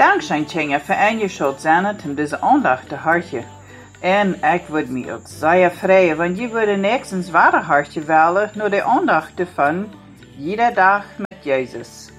Dank zijn Tjenga voor je schuld zijn om deze aandacht te hartje. En ik word me ook zeer vrij, want je wordt niks een zware hartje willen door de aandacht te van iedere dag met Jezus.